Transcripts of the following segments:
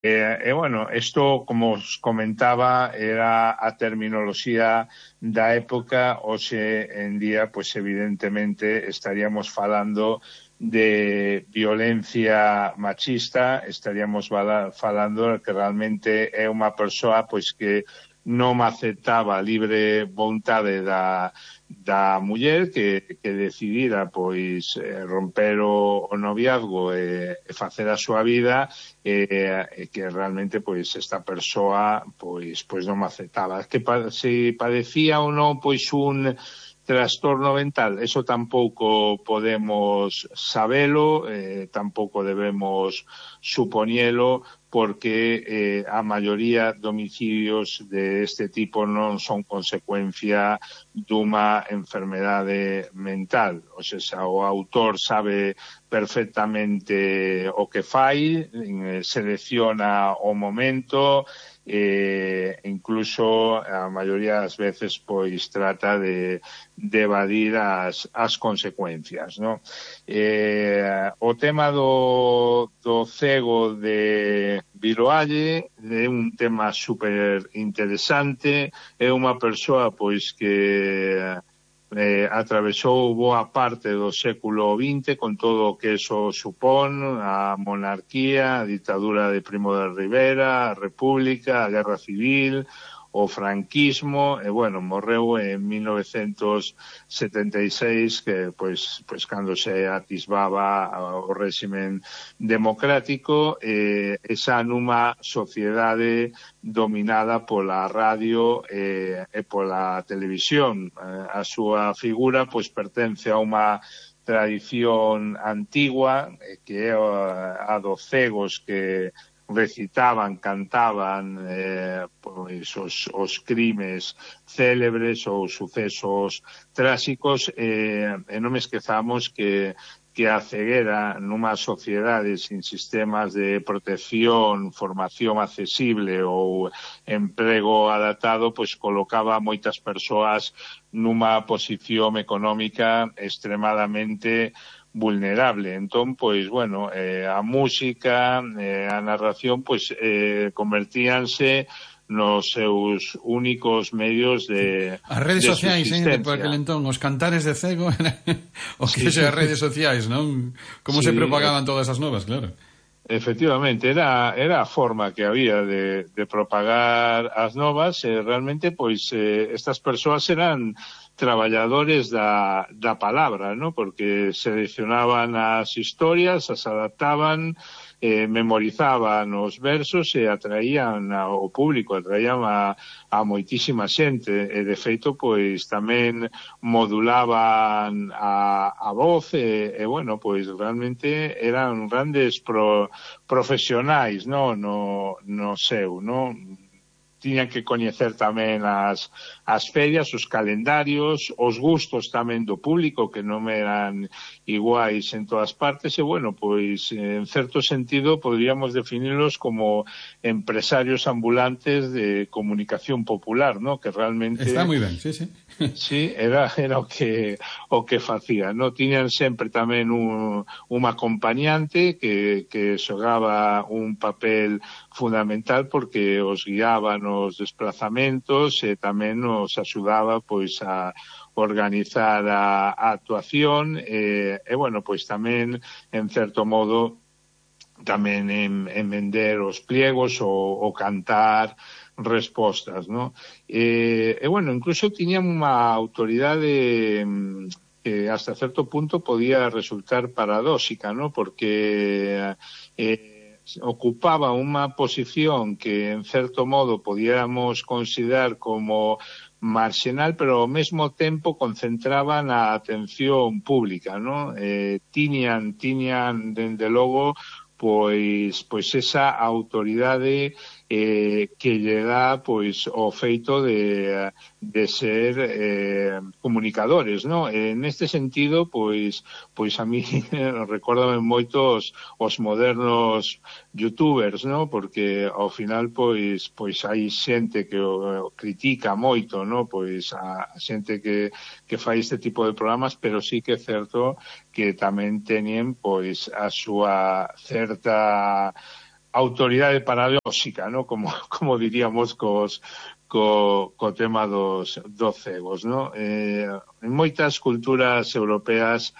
Bueno, isto, como os comentaba, era a terminoloxía da época. Hoxe en día, pois evidentemente estaríamos falando de violencia machista, estaríamos falando que realmente é unha persoa pois que non aceptaba a libre vontade da muller que decidira pois romper o noviazgo e facer a súa vida, que realmente pois esta persoa pois non me aceptaba. Que se padecía ou non pois un trastorno mental, eso tampouco podemos sabelo, tampouco debemos supoñelo, porque a maioría de homicidios deste tipo non son consecuencia dunha enfermedade mental. O sea, o autor sabe perfectamente o que fai, selecciona o momento, incluso a maioría das veces pois trata de evadir as consecuencias, non? O tema do cego de Viloalle é un tema super interesante. É unha persoa pois que atravesou boa parte do século XX con todo o que eso supón, a monarquía, a ditadura de Primo de Rivera, a república, a guerra civil, o franquismo, e bueno, morreu en 1976, que pois cando se atisbaba o réximen democrático, esa nunha sociedade dominada pola radio e pola televisión. A súa figura pois pertence a unha tradición antigua, que é a dos cegos que recitaban, cantaban pois os crimes célebres ou sucesos tráxicos, e non me esquezamos que a ceguera nunha sociedade sin sistemas de protección, formación accesible ou emprego adaptado, pois colocaba moitas persoas nunha posición económica extremadamente vulnerable. Entón, pois, bueno, a música, a narración, pois, convertíanse nos seus únicos medios de as redes sociais, por subsistencia. aquel entón, os cantares de cego o que Sí. as redes sociais, non? Como Sí, se propagaban todas as novas, claro. Efectivamente, era a forma que había de propagar as novas, e realmente, pois, estas persoas eran traballadores da palabra, ¿no? Porque seleccionaban as historias, as adaptaban, memorizaban os versos e atraían ao público, atraían a moitísima xente, e de feito, pois, tamén modulaban a voz, e bueno, pois, realmente eran grandes profesionais, no seu, no? Tiñan que coñecer tamén as ferias, os calendarios, os gustos tamén do público, que non eran iguais en todas partes, e bueno, pois en certo sentido podríamos definirlos como empresarios ambulantes de comunicación popular, no? Que realmente está moi ben, sí. Sí, era o que facía, no? Tiñan sempre tamén un acompañante que xogaba un papel fundamental, porque os guiaba nos desplazamentos e tamén nos axudaba pois a organizar a actuación, e bueno, pois tamén en certo modo tamén en vender os pliegos ou cantar respostas, ¿no? E bueno, incluso tiñan unha autoridade que hasta certo punto podía resultar paradóxica, ¿no? Porque ocupaba unha posición que en certo modo podíamos considerar como marxinal, pero ao mesmo tempo concentraban a atención pública, ¿no? Tiñan dende logo pois esa autoridade que lle dá pois o feito de ser comunicadores, ¿no? Neste sentido, pois a mí recórdame moito os modernos youtubers, ¿no? Porque ao final pois hai xente que o critica moito, ¿no? Pois a xente que fai este tipo de programas, pero sí que é certo que tamén teñen pois a súa certa autoridade paradóxica, ¿no? Como diríamos co tema dos cegos, ¿no? En moitas culturas europeas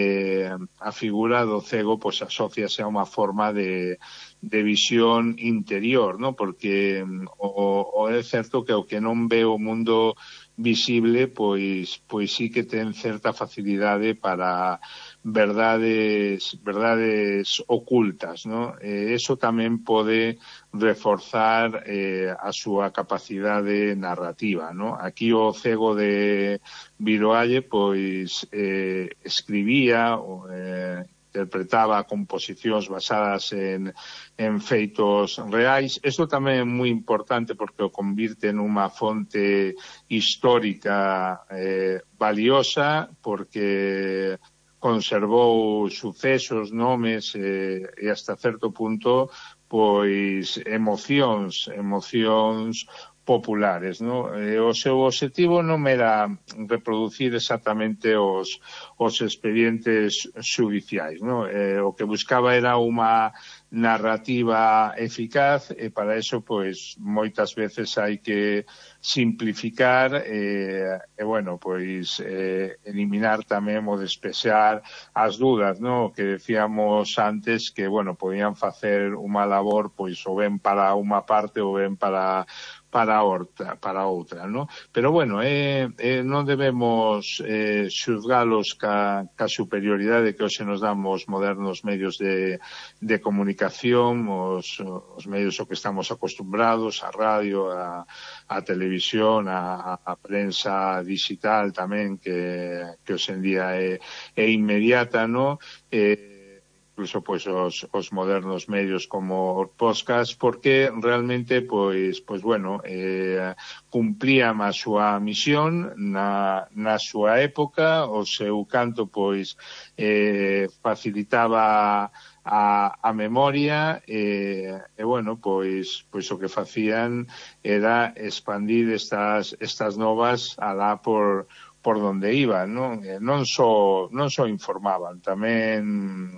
a figura do cego pois asóciase a unha forma de visión interior, ¿no? Porque o é certo que o que non ve o mundo visible pois sí que ten certa facilidade para verdades ocultas, ¿no? Eso tamén pode reforzar a súa capacidade narrativa, ¿no? Aquí o cego de Viroalle pois escribía interpretaba composicións basadas en feitos reais. Isto tamén é moi importante porque o convirte nunha fonte histórica valiosa, porque conservou sucesos, nomes e hasta certo punto pois emocións populares, ¿no? O seu objetivo non era reproducir exactamente os expedientes xudiciais, ¿no? O que buscaba era unha narrativa eficaz e para eso pois moitas veces hai que simplificar bueno, pois eliminar tamén ou despexar as dúdas, ¿no? Que decíamos antes que, bueno, podían facer unha labor pois ou ben para unha parte ou ben para outra, ¿no? Pero bueno, non debemos xuzgalos ca superioridade que hoxe nos dan os modernos medios de comunicación, os medios ao que estamos acostumbrados, a radio, a televisión, a prensa digital tamén, que hoxe en día é inmediata, ¿no? Incluso pois os modernos medios como os podcast, porque realmente pois bueno, cumplían a súa misión na súa época, o seu canto pois facilitaba a memoria e bueno, pois o que facían era expandir estas novas alá por donde iban, ¿no? Non só informaban, tamén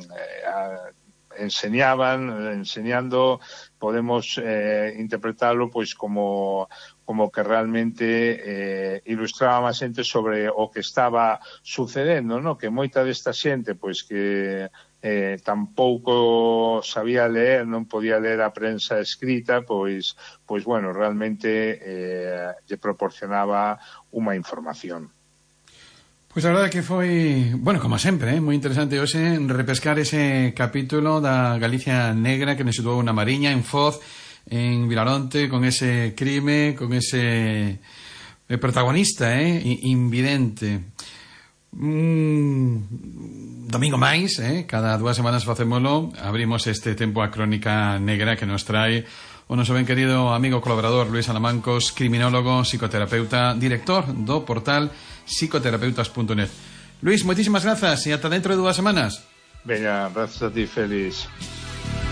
enseñando, podemos interpretarlo pois como que realmente ilustraba a xente sobre o que estaba sucedendo, ¿no? Que moita desta xente pois que tampouco sabía leer, non podía ler a prensa escrita, pois bueno, realmente lle proporcionaba unha información. Pois a verdade que foi, bueno, como sempre, moi interesante hoxe repescar ese capítulo da Galicia negra que nos situou na Mariña, en Foz, en Vilaronte, con ese crime, con ese protagonista, invidente. Domingo máis, cada 2 semanas facémolo, abrimos este tempo a crónica negra que nos trae o noso ben querido amigo colaborador Luís Alamancos, criminólogo, psicoterapeuta, director do portal psicoterapeutas.net. Luís, moitísimas grazas e ata dentro de 2 semanas. Veña, grazas a ti, Félix.